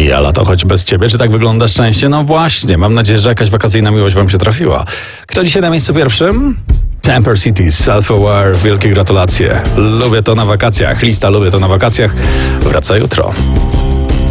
A lato choć bez ciebie, czy tak wygląda szczęście? No właśnie, mam nadzieję, że jakaś wakacyjna miłość wam się trafiła. Kto dzisiaj na miejscu pierwszym? Temper City, Self-Aware, wielkie gratulacje. Lubię to na wakacjach, lista lubię to na wakacjach. Wraca jutro.